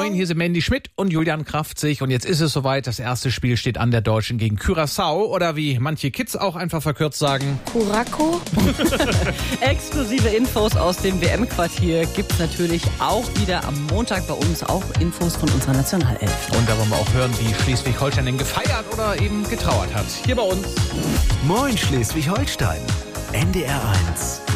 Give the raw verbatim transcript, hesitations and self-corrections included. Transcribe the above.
Moin, hier sind Mandy Schmidt und Julian Kraftzig. Und jetzt ist es soweit, das erste Spiel steht an, der Deutschen gegen Curaçao. Oder wie manche Kids auch einfach verkürzt sagen, Curacao. Exklusive Infos aus dem W M-Quartier gibt's natürlich auch wieder am Montag bei uns. Auch Infos von unserer Nationalelf. und da wollen wir auch hören, wie Schleswig-Holstein denn gefeiert oder eben getrauert hat. Hier bei uns. Moin Schleswig-Holstein. N D R eins.